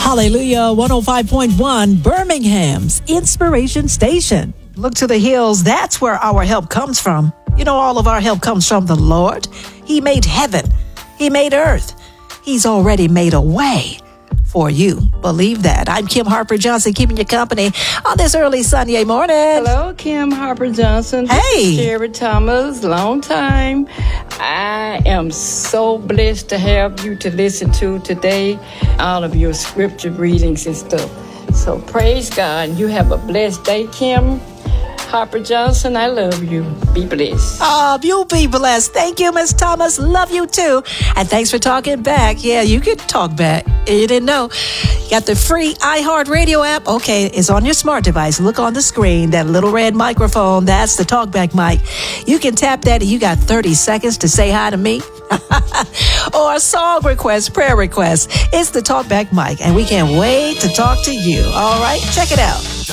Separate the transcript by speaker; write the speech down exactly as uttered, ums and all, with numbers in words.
Speaker 1: Hallelujah, one oh five point one, Birmingham's Inspiration Station. Look to the hills. That's where our help comes from. You know, all of our help comes from the Lord. He made heaven. He made earth. He's already made a way for you. Believe that. I'm Kim Harper Johnson, keeping you company on this early Sunday morning.
Speaker 2: Hello, Kim Harper Johnson. This
Speaker 1: Hey.
Speaker 2: is Sherry Thomas. Long time. I am so blessed to have you to listen to today. All of your scripture readings and stuff. So praise God. You have a blessed day, Kim Harper Johnson. I love you. Be blessed.
Speaker 1: Oh, you be blessed. Thank you, Miss Thomas. Love you too. And thanks for talking back. Yeah, you can talk back. You didn't know. You got the free iHeartRadio app. Okay, it's on your smart device. Look on the screen, that little red microphone. That's the talkback mic. You can tap that and you got thirty seconds to say hi to me. Or a song request, prayer request. It's the talkback mic and we can't wait to talk to you. All right, check it out.